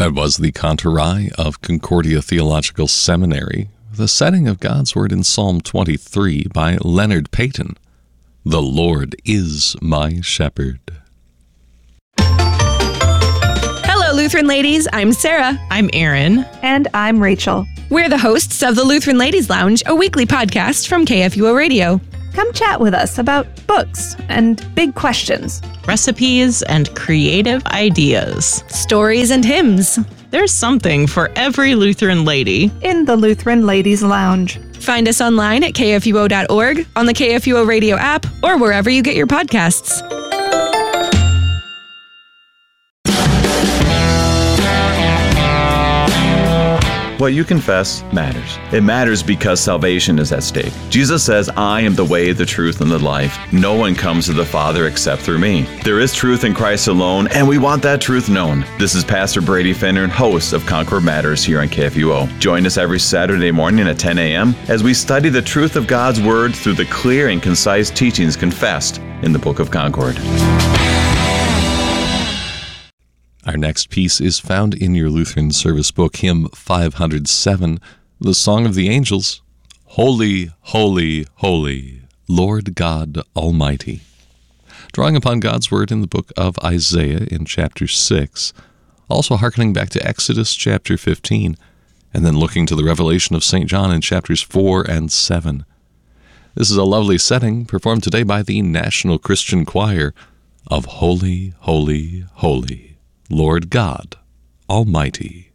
That was the Cantorai of Concordia Theological Seminary, the setting of God's Word in Psalm 23 by Leonard Payton. The Lord is my shepherd. Hello, Lutheran ladies. I'm Sarah. I'm Erin. And I'm Rachel. We're the hosts of the Lutheran Ladies Lounge, a weekly podcast from KFUO Radio. Come chat with us about books and big questions, Recipes and creative ideas. Stories and hymns. There's something for every Lutheran lady in the Lutheran Ladies Lounge. Find us online at kfuo.org, on the KFUO Radio app, or wherever you get your podcasts. What you confess matters. It matters because salvation is at stake. Jesus says, I am the way, the truth, and the life. No one comes to the Father except through me. There is truth in Christ alone, and we want that truth known. This is Pastor Brady Finner, host of Concord Matters here on KFUO. Join us every Saturday morning at 10 a.m. as we study the truth of God's Word through the clear and concise teachings confessed in the Book of Concord. Our next piece is found in your Lutheran service book, hymn 507, the Song of the Angels, Holy, Holy, Holy, Lord God Almighty. Drawing upon God's Word in the book of Isaiah in chapter 6, also hearkening back to Exodus chapter 15, and then looking to the revelation of St. John in chapters 4 and 7. This is a lovely setting performed today by the National Christian Choir of Holy, Holy, Holy, Lord God Almighty.